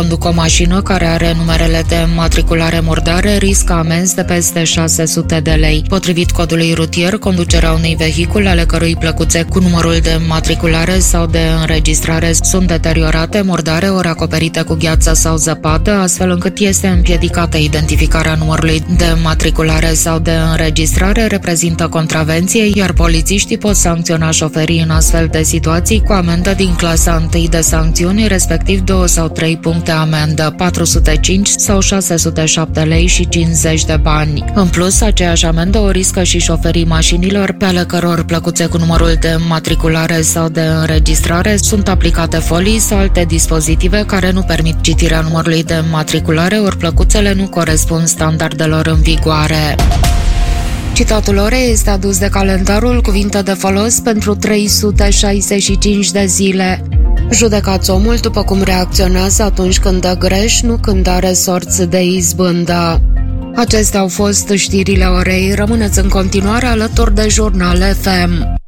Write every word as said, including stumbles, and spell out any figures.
conduc o mașină care are numerele de matriculare murdare, riscă amenzi de peste șase sute de lei. Potrivit codului rutier, conducerea unui vehicul ale cărui plăcuțe cu numărul de matriculare sau de înregistrare sunt deteriorate, murdare ori acoperite cu gheață sau zăpadă, astfel încât este împiedicată identificarea numărului de matriculare sau de înregistrare, reprezintă contravenție, iar polițiștii pot sancționa șoferii în astfel de situații cu amendă din clasa unu de sancțiuni, respectiv două sau trei puncte amendă, patru sute cinci sau șase sute șapte lei și cincizeci de bani. În plus, aceeași amendă o riscă și șoferii mașinilor pe ale căror plăcuțe cu numărul de matriculare sau de înregistrare sunt aplicate folii sau alte dispozitive care nu permit citirea numărului de matriculare, ori plăcuțele nu corespund standardelor în vigoare. Citatul orei este adus de calendarul Cuvinte de folos pentru trei sute șaizeci și cinci de zile. Judecați omul după cum reacționează atunci când dă greș, nu când are sorți de izbândă. Acestea au fost știrile orei. Rămâneți în continuare alături de Jurnal F M.